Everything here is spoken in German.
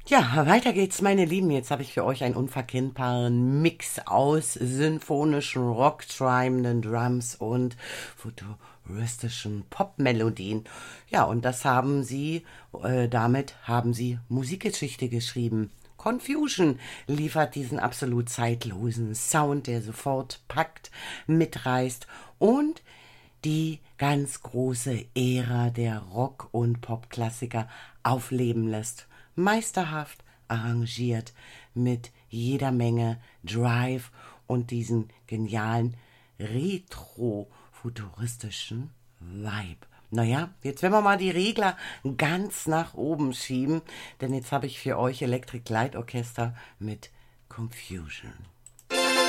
Ja, weiter geht's, meine Lieben. Jetzt habe ich für euch einen unverkennbaren Mix aus symphonischen Rock, treibenden Drums und futuristischen Popmelodien. Ja, und damit haben sie Musikgeschichte geschrieben. Confusion liefert diesen absolut zeitlosen Sound, der sofort packt, mitreißt und die ganz große Ära der Rock- und Popklassiker aufleben lässt. Meisterhaft arrangiert mit jeder Menge Drive und diesen genialen retro-futuristischen Vibe. Naja, jetzt werden wir mal die Regler ganz nach oben schieben, denn jetzt habe ich für euch Electric Light Orchester mit Confusion.